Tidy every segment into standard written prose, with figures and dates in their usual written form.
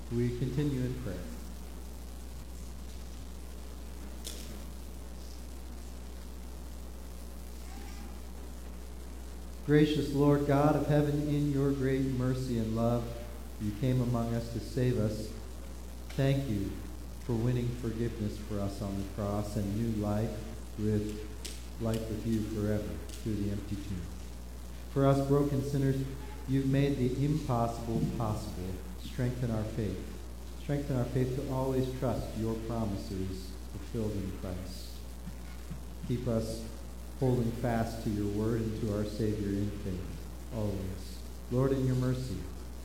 We continue in prayer. Gracious Lord God of heaven, in your great mercy and love, you came among us to save us. Thank you for winning forgiveness for us on the cross and new life with you forever through the empty tomb. For us broken sinners, you've made the impossible possible. Strengthen our faith. Strengthen our faith to always trust your promises fulfilled in Christ. Keep us holding fast to your word and to our Savior in faith, always. Lord, in your mercy.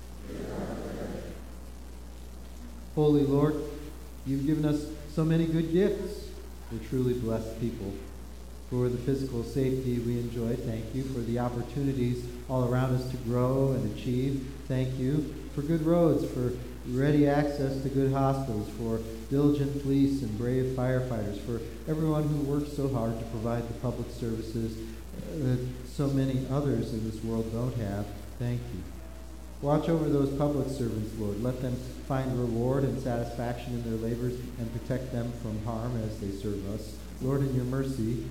Holy Lord, you've given us so many good gifts. We're truly blessed people. For the physical safety we enjoy, thank you. For the opportunities all around us to grow and achieve, thank you. For good roads, for ready access to good hospitals, for diligent police and brave firefighters, for everyone who works so hard to provide the public services that so many others in this world don't have, thank you. Watch over those public servants, Lord. Let them find reward and satisfaction in their labors and protect them from harm as they serve us. Lord, in your mercy.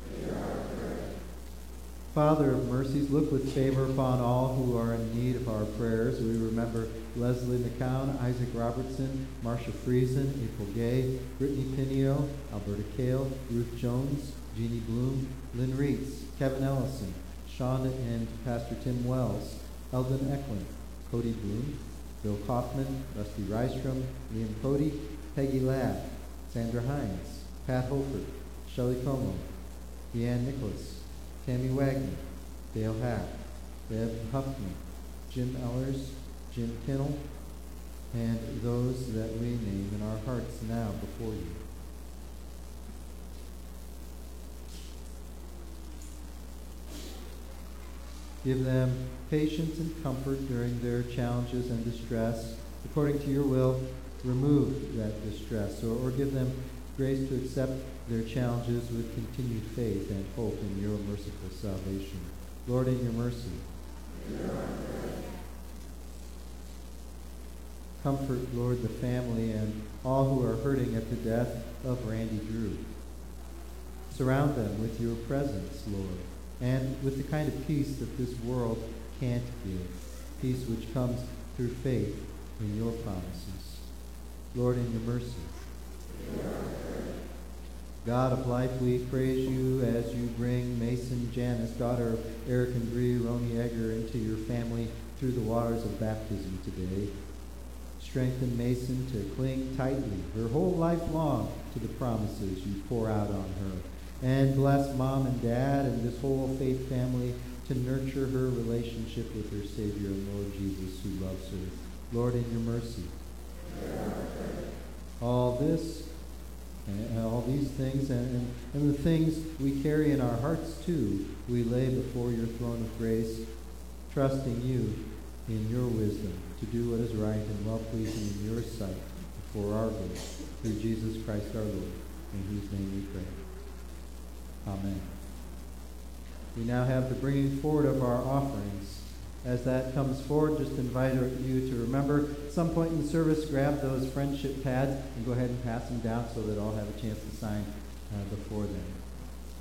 Father of mercies, look with favor upon all who are in need of our prayers. We remember Leslie McCown, Isaac Robertson, Marcia Friesen, April Gay, Brittany Pinio, Alberta Kale, Ruth Jones, Jeannie Bloom, Lynn Reitz, Kevin Ellison, Sean and Pastor Tim Wells, Eldon Eklund, Cody Bloom, Bill Kaufman, Rusty Rystrom, Liam Cody, Peggy Ladd, Sandra Hines, Pat Holford, Shelley Como, Deanne Nicholas, Tammy Wagner, Dale Hack, Deb Huffman, Jim Ellers, Jim Kinnell, and those that we name in our hearts now before you. Give them patience and comfort during their challenges and distress. According to your will, remove that distress, or give them grace to accept their challenges with continued faith and hope in your merciful salvation. Lord, in your mercy. Comfort, Lord, the family and all who are hurting at the death of Randy Drew. Surround them with your presence, Lord, and with the kind of peace that this world can't give, peace which comes through faith in your promises. Lord, in your mercy. God of life, we praise you as you bring Mason Janice, daughter of Eric and Bree Roney Egger, into your family through the waters of baptism today. Strengthen Mason to cling tightly her whole life long to the promises you pour out on her. And bless Mom and Dad and this whole faith family to nurture her relationship with her Savior and Lord Jesus, who loves her. Lord, in your mercy. All this and all these things and the things we carry in our hearts too, we lay before your throne of grace, trusting you in your wisdom to do what is right and well-pleasing in your sight for our good, through Jesus Christ our Lord, in whose name we pray. Amen. We now have the bringing forward of our offerings. As that comes forward, just invite you to remember, at some point in the service, grab those friendship pads and go ahead and pass them down so that all have a chance to sign before them.